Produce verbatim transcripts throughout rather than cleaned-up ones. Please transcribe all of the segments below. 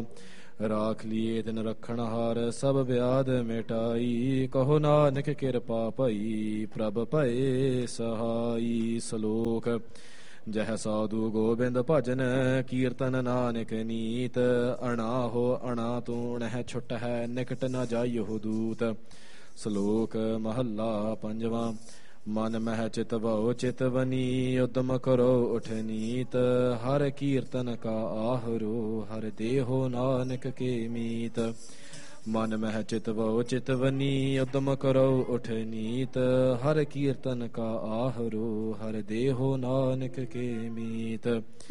ਰਹਾਉ। ਰਾਖ ਲੀਏ ਤਿਨ ਰਖਣ ਹਾਰ ਸਭ ਵਿਆਦ ਮਿਟਾਈ। ਕਹੋ ਨਾਨਕ ਕਿਰਪਾ ਭਈ ਪ੍ਰਭ ਭਏ ਸਹਾਈ। ਸਲੋਕ ਜਹ ਸਾਧੂ ਗੋਬਿੰਦ ਭਜਨ ਕੀਰਤਨ ਨਾਨਕ ਨੀਤ। ਅਣਾਹੋ ਅਣਾ ਤੂੰ ਨਹਿ ਛੁਟ ਹੈ ਨਿਕਟ ਨ ਜਾਇਓ ਦੂਤ। ਸਲੋਕ ਮਹੱਲਾ ਪੰਜਵਾਂ। ਮਨ ਮਹਿ ਚਿਤ ਭਉ ਚਿਤ ਬਨੀ ਉਦਮ ਕਰੋ ਉਠ ਨੀਤ। ਹਰ ਕੀਰਤਨ ਕਾ ਆਹਰੋ ਹਰ ਦੇਹੋ ਨਾਨਕ ਕੇ ਮੀਤ। ਮਨ ਮਹਿ ਚਿਤ ਭਉ ਚਿਤ ਬਨੀ ਉਦਮ ਕਰੋ ਉਠ ਨੀਤ। ਹਰ ਕੀਰਤਨ ਕਾ ਆਹਰੋ ਹਰ ਦੇਹੋ ਨਾਨਕ ਕੇ ਮੀਤ।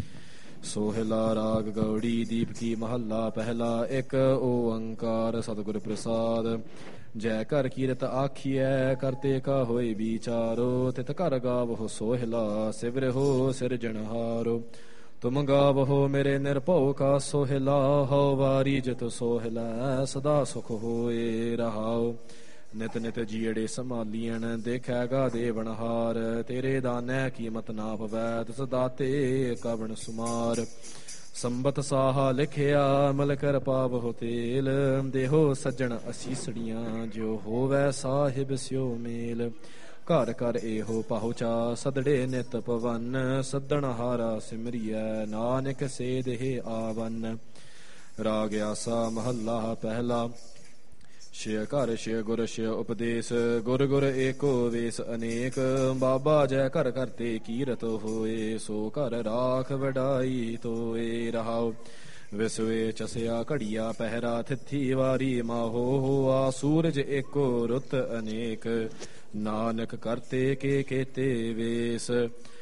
ਸੋਹਿਲਾ ਰਾਗ ਗੌੜੀ ਦੀਪਕੀ ਮਹੱਲਾ ਪਹਿਲਾ। ਇੱਕ ਓੰਕਾਰ ਸਤਿਗੁਰ ਪ੍ਰਸਾਦ। ਜੈ ਘਰ ਕੀਰਤ ਆਖੀਐ ਕਰਤੇ ਕਾ ਹੋਏ ਵਿਚਾਰੋ। ਤਿਤ ਘਰ ਗਾਵਹੁ ਸੋਹਿਲਾ ਸਿਵਰਿਹੁ ਸਿਰਜਣਹਾਰੋ। ਤੁਮ ਗਾਵਹੁ ਮੇਰੇ ਨਿਰਭਉ ਕਾ ਸੋਹਿਲਾ। ਹਉ ਵਾਰੀ ਜਿਤ ਸੋਹਿਲਾ ਸਦਾ ਸੁਖ ਹੋਏ ਰਹਾਉ। ਨਿਤ ਨਿਤ ਜੀੜੇ ਸੰਭਾਲੀਐਣ ਦੇਖੈਗਾ ਦੇਵਨਹਾਰ। ਤੇਰੇ ਦਾਨੈ ਕੀਮਤ ਨਾ ਪਵੈ ਤਿਸ ਦਾਤੇ ਕਵਣ ਸੁਮਾਰ। ਸੰਬਤ ਸਾਹਾ ਲਿਖਿਆ ਮਲ ਕਰ ਪਾਵਹੁ ਤੇਲ। ਦੇਹੋ ਸੱਜਣ ਅਸੀਸੜੀਆਂ ਜਿਉ ਹੋਵੈ ਸਾਹਿਬ ਸਿਉ ਮੇਲ। ਘਰ ਘਰ ਇਹੋ ਪਹੁੰਚਾ ਸਦੜੇ ਨਿਤ ਪਵਨ। ਸੱਦਣ ਹਾਰਾ ਸਿਮਰੀਐ ਨਾਨਕ ਸੇ ਦੇਹ ਆਵਨ। ਰਾਗ ਆਸਾ ਮਹੱਲਾ ਪਹਿਲਾ। ਸ਼ਿਵ ਘਰ ਸ਼ਿਵ ਗੁਰ ਸ਼ਿਵ ਉਪਦੇਸ਼ ਗੁਰ ਗੁਰ ਏਕੋ ਵੇਸ ਅਨੇਕ। ਬਾਬਾ ਜੈ ਘਰ ਕਰਤੇ ਕੀਰਤ ਹੋਏ ਸੋ ਘਰ ਰਾਖ ਵਡਾਈ ਤੋਏ ਰਹਾਉ। ਵਿਸਵੇ ਚਸਿਆ ਘੜੀਆ ਪਹਿਰਾ ਥਿੱਥੀ ਵਾਰੀ ਮਾਹੋ। ਹੋਆ ਸੂਰਜ ਏਕੋ ਰੁੱਤ ਅਨੇਕ ਨਾਨਕ ਕਰਤੇ ਕੇ ਕੇਤੇ ਵੇਸ।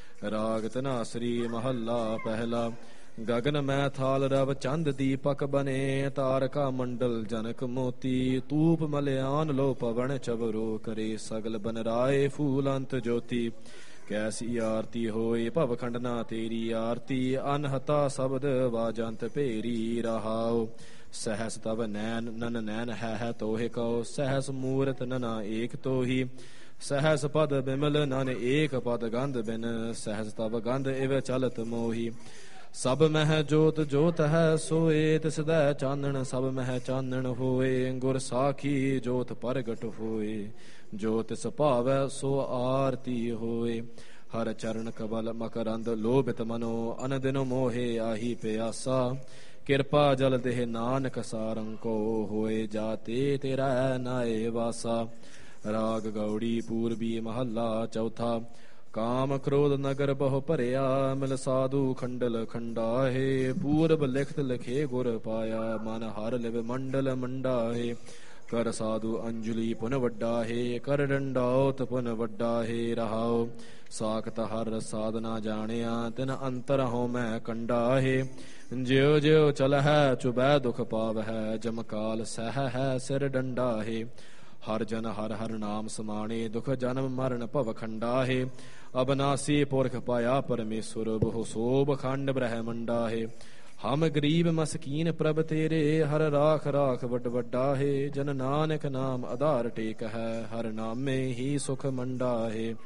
ਰਾਗ ਧਨਾਸਰੀ ਮਹੱਲਾ ਪਹਿਲਾ। ਗਗਨ ਮੈਂ ਥਾਲ ਰਵ ਚੰਦ ਦੀਪਕ ਬਨੇ। ਤਾਰਕਾ ਮੰਡਲ ਜਨਕ ਮੋਤੀ। ਤੂਪ ਮਲਿਆਨ ਲੋ ਪਵਨ ਚਵਰੋ ਕਰੇ ਸਗਲ ਬਨ ਰਾਏ ਫੂਲ ਅੰਤ ਜੋਤੀ। ਕੈਸੀ ਆਰਤੀ ਹੋਏ ਭਵਖੰਡ ਨਾ ਤੇਰੀ ਆਰਤੀ। ਅਨਹਤਾ ਸ਼ਬਦ ਵਾਜੰਤ ਭੇਰੀ ਰਹਾਉ। ਸਹਸ ਤਵ ਨੈਨ ਨਨ ਨੈਨ ਹੈ ਹੈ ਤੋਹਿ ਕਉ। ਸਹਸ ਮੂਰਤ ਨਨਾ ਏਕ ਤੋਹੀ। ਸਹਸ ਪਦ ਬਿਮਲ ਨਨ ਏਕ ਪਦ ਗੰਧ ਬਿਨ। ਸਹਸ ਤਵ ਗੰਧ ਇਵ ਚਲਤ ਮੋਹੀ। ਸਭ ਮਹਿ ਜੋਤ ਜੋਤ ਹੈ ਸੋਏ ਤਿਸ ਦੈ ਚਾਨਣ ਸਭ ਮਹਿ ਚਾਨਣ ਹੋਏ। ਗੁਰ ਸਾਖੀ ਜੋਤ ਪ੍ਰਗਟ ਹੋਏ ਜੋ ਤਿਸ ਭਾਵੈ ਸੋ ਆਰਤੀ ਹੋਏ। ਹਰ ਚਰਨ ਕਬਲ ਮਕਰੰਦ ਲੋਭਿਤ ਮਨੋ। ਅਨ ਦਿਨ ਮੋਹੇ ਆਹੀ ਪਿਆਸਾ। ਕਿਰਪਾ ਜਲ ਦੇਹ ਨਾਨਕ ਸਾਰੰਕੋ। ਹੋਏ ਜਾਤੇ ਤੇਰਾ ਨਾਏ ਵਾਸਾ। ਰਾਗ ਗੌੜੀ ਪੂਰਬੀ ਮਹੱਲਾ ਚੌਥਾ। ਕਾਮ ਕ੍ਰੋਧ ਨਗਰ ਬਹੁ ਭਰਿਆ ਮਿਲ ਸਾਧੂ ਖੰਡਲ ਖੰਡਾਹੇ। ਪੂਰਬ ਲਿਖਤ ਲਿਖੇ ਗੁਰ ਪਾਇਆ ਮਨ ਹਰ ਲਿਵ ਮੰਡਲ ਮੰਡਾਹੇ। ਕਰ ਸਾਧੂ ਅੰਜਲੀ ਪੁਨ ਵੱਡਾਹੇ ਕਰ ਡੰਡਾਉਤ ਪੁਨ ਵੱਡਾਹੇ ਰਹਾਉ। ਸਾਖਤ ਹਰ ਸਾਧਨਾ ਜਾਣਿਆ ਤਿਨ ਅੰਤਰ ਹਉ ਮੈਂ ਕੰਡਾਹੇ। ਜਿਉ ਜਿਉ ਚਲਹਿ ਚੁਬੈ ਦੁਖ ਪਾਵਹਿ ਜਮਕਾਲ ਸਹਿ ਹੈ ਸਿਰ ਡੰਡਾਹੇ। ਹਰ ਜਨ ਹਰ ਹਰ ਨਾਮ ਸਮਾਣੇ ਦੁਖ ਜਨਮ ਮਰਨ ਭਵ ਖੰਡਾਹੇ। ਅਬਨਾਸੀ ਪੁਰਖ ਪਾਇਆ ਪਰਮੇਸ਼ੁਰ ਬਹੁ ਸੋਭ ਖੰਡ ਬ੍ਰਹਮੰਡਾਹੇ। ਹਮ ਗਰੀਬ ਮਸਕੀਨ ਪ੍ਰਭ ਤੇਰੇ ਹਰ ਰਾਖ ਰਾਖ ਵੱਡ ਵੱਡਾਹੇ। ਜਨ ਨਾਨਕ ਨਾਮ ਆਧਾਰ ਟੇਕ ਹੈ ਹਰ ਨਾਮੇ ਹੀ ਸੁਖ ਮੰਡਾਹੇ।